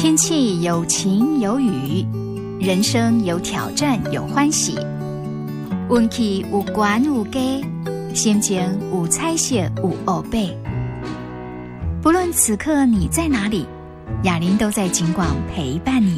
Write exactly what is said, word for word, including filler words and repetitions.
天气有晴有雨，人生有挑战有欢喜。运气有悬有低，心情有彩色有黑白。不论此刻你在哪里，雅琳都在警广陪伴你。